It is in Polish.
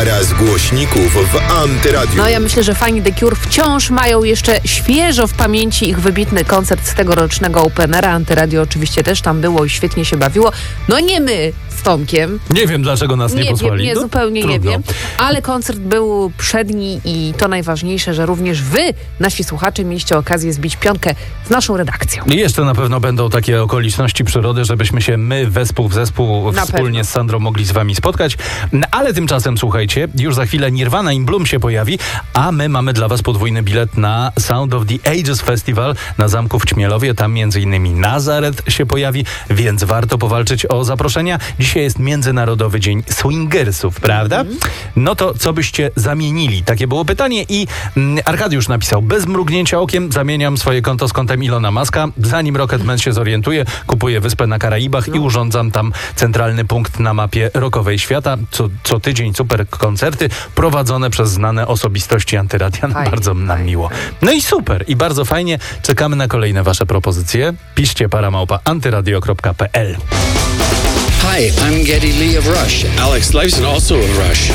Para z głośników w Antyradiu. No ja myślę, że fani The Cure wciąż mają jeszcze świeżo w pamięci ich wybitny koncert z tegorocznego Openera. Antyradio oczywiście też tam było i świetnie się bawiło. No nie my z Tomkiem. Nie wiem, dlaczego nas nie posłali. Nie, zupełnie trudno. nie wiem. Ale koncert był przedni i to najważniejsze, że również wy, nasi słuchacze, mieliście okazję zbić piątkę z naszą redakcją. I jeszcze na pewno będą takie okoliczności przyrody, żebyśmy się my wespół w zespół Na wspólnie pewno. z Sandrą mogli z wami spotkać. Ale tymczasem, słuchajcie, już za chwilę Nirvana in Bloom się pojawi, a my mamy dla was podwójny bilet na Sound of the Ages Festival na Zamku w Ćmielowie. Tam m.in. Nazaret się pojawi, więc warto powalczyć o zaproszenia. Dzisiaj jest Międzynarodowy Dzień Swingersów, prawda? No to co byście zamienili? Takie było pytanie i Arkadiusz napisał: bez mrugnięcia okiem zamieniam swoje konto z kontem Ilona Muska. Zanim Rocketman się zorientuje, kupuję wyspę na Karaibach i urządzam tam centralny punkt na mapie rockowej świata. Co tydzień super koncerty prowadzone przez znane osobistości Antyradia. Bardzo nam miło. No i super. I bardzo fajnie. Czekamy na kolejne wasze propozycje. Piszcie para@antyradio.pl. Hi, I'm Geddy Lee of Rush. Alex Lifeson, also of Rush.